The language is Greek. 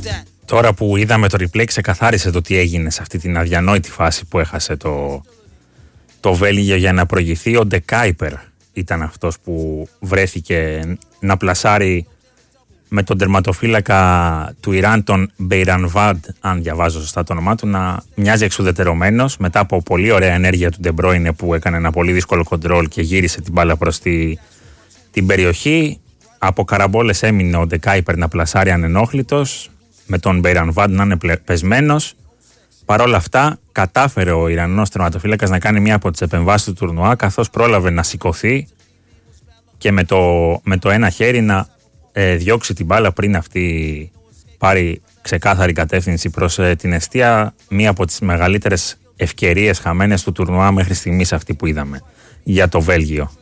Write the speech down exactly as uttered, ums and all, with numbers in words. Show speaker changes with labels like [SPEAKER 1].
[SPEAKER 1] Τώρα που είδαμε το replay, ξεκαθάρισε το τι έγινε σε αυτή την αδιανόητη φάση που έχασε το, το Βέλγιο για να προηγηθεί. Ο Ντε Κάιπερ ήταν αυτός που βρέθηκε να πλασάρει με τον τερματοφύλακα του Ιράν, τον Μπεϊρανβάντ, αν διαβάζω σωστά το όνομά του, να μοιάζει εξουδετερωμένος μετά από πολύ ωραία ενέργεια του Ντε Μπρόινε που έκανε ένα πολύ δύσκολο κοντρόλ και γύρισε την μπάλα προς τη, την περιοχή. Από καραμπόλες έμεινε ο Ντε Κάιπερ να πλασάρει ανενόχλητος, με τον Μπεϊρανβάντ να είναι πεσμένος. Παρ' όλα αυτά, κατάφερε ο Ιρανός τερματοφύλακας να κάνει μία από τις επεμβάσεις του τουρνουά, καθώς πρόλαβε να σηκωθεί και με το, με το ένα χέρι να ε, διώξει την μπάλα πριν αυτή πάρει ξεκάθαρη κατεύθυνση προς ε, την εστία. Μία από τις μεγαλύτερες ευκαιρίες χαμένες του τουρνουά μέχρι στιγμής αυτή που είδαμε για το Βέλγιο.